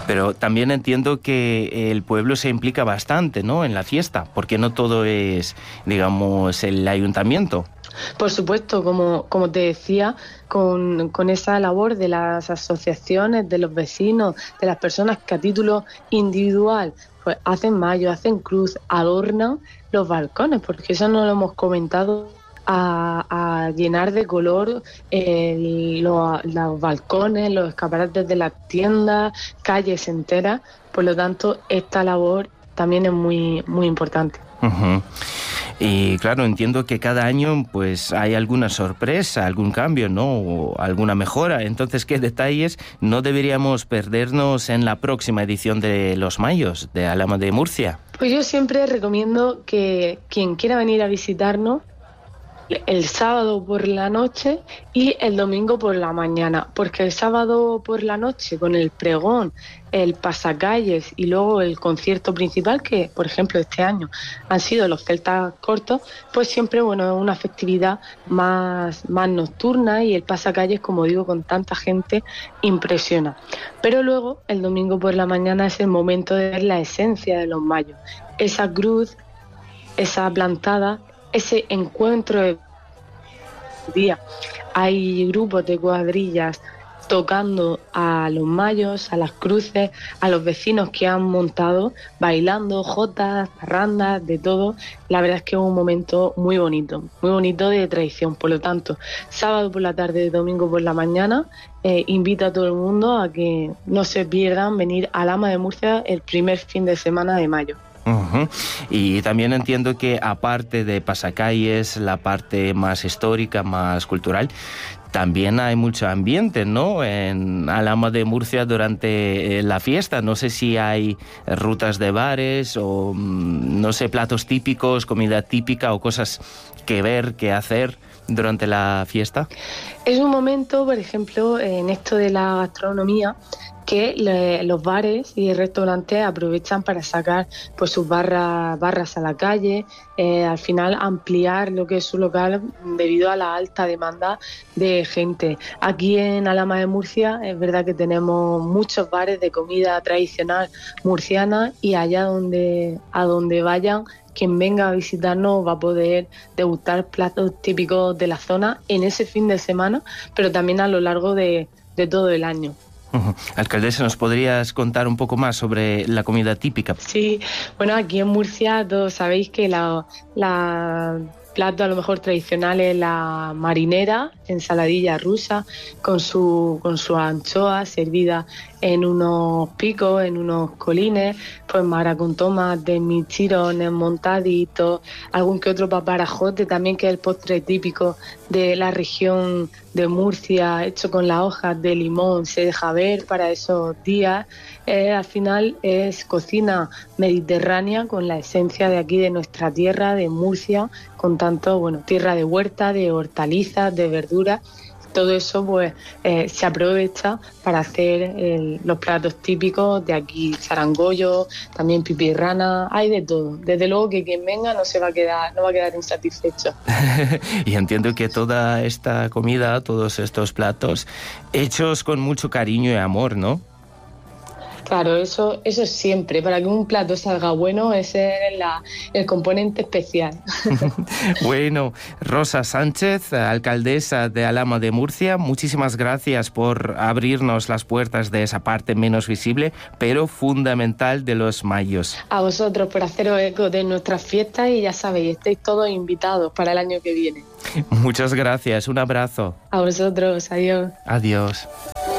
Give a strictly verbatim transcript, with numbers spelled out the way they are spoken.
Pero también entiendo que el pueblo se implica bastante, ¿no?, en la fiesta, porque no todo es, digamos, el ayuntamiento. Por supuesto, como, como te decía, con, con esa labor de las asociaciones, de los vecinos, de las personas que a título individual pues hacen mayo, hacen cruz, adornan los balcones, porque eso no lo hemos comentado, a, a llenar de color el, los, los balcones, los escaparates de las tiendas, calles enteras. Por lo tanto, esta labor también es muy, muy importante. Uh-huh. Y claro, entiendo que cada año pues hay alguna sorpresa, algún cambio, ¿no?, o alguna mejora. Entonces, ¿qué detalles no deberíamos perdernos en la próxima edición de Los Mayos de Alhama de Murcia? Pues yo siempre recomiendo que quien quiera venir a visitarnos, el sábado por la noche y el domingo por la mañana, porque el sábado por la noche con el pregón, el pasacalles y luego el concierto principal, que por ejemplo este año han sido los Celtas Cortos, pues siempre bueno, es una festividad más, más nocturna, y el pasacalles, como digo, con tanta gente impresiona. Pero luego el domingo por la mañana es el momento de ver la esencia de los mayos, esa cruz, esa plantada, ese encuentro de día. Hay grupos de cuadrillas tocando a los mayos, a las cruces, a los vecinos que han montado, bailando, jotas, parrandas, de todo. La verdad es que es un momento muy bonito, muy bonito de tradición. Por lo tanto, sábado por la tarde, domingo por la mañana, eh, invito a todo el mundo a que no se pierdan venir a Alhama de Murcia el primer fin de semana de mayo. Uh-huh. Y también entiendo que aparte de pasacalles, la parte más histórica, más cultural, también hay mucho ambiente, ¿no?, en Alhama de Murcia durante la fiesta. No sé si hay rutas de bares o, no sé, platos típicos, comida típica o cosas que ver, que hacer durante la fiesta. Es un momento, por ejemplo, en esto de la gastronomía, que le, los bares y restaurantes aprovechan para sacar pues sus barras, barras a la calle, eh, al final ampliar lo que es su local debido a la alta demanda de gente. Aquí en Alhama de Murcia es verdad que tenemos muchos bares de comida tradicional murciana, y allá donde, a donde vayan, quien venga a visitarnos va a poder degustar platos típicos de la zona en ese fin de semana, pero también a lo largo de, de todo el año. Uh-huh. Alcaldesa, ¿nos podrías contar un poco más sobre la comida típica? Sí, bueno, aquí en Murcia todos sabéis que la, la plato a lo mejor tradicional es la marinera, ensaladilla rusa, con su con su anchoa servida en unos picos, en unos colines, pues mara con tomate, michirones, montaditos, algún que otro paparajote también, que es el postre típico de la región de Murcia, hecho con las hojas de limón, se deja ver para esos días. Eh, al final es cocina mediterránea con la esencia de aquí, de nuestra tierra, de Murcia, con tanto, bueno, tierra de huerta, de hortalizas, de verduras. Todo eso pues eh, se aprovecha para hacer el, los platos típicos de aquí, zarangollo, también pipirrana, hay de todo. Desde luego que quien venga no se va a quedar, no va a quedar insatisfecho. Y entiendo que toda esta comida, todos estos platos, hechos con mucho cariño y amor, ¿no? Claro, eso, eso siempre. Para que un plato salga bueno, ese es la, el componente especial. Bueno, Rosa Sánchez, alcaldesa de Alhama de Murcia, muchísimas gracias por abrirnos las puertas de esa parte menos visible, pero fundamental de los mayos. A vosotros por haceros eco de nuestras fiestas, y ya sabéis, estáis todos invitados para el año que viene. Muchas gracias, un abrazo. A vosotros, adiós. Adiós.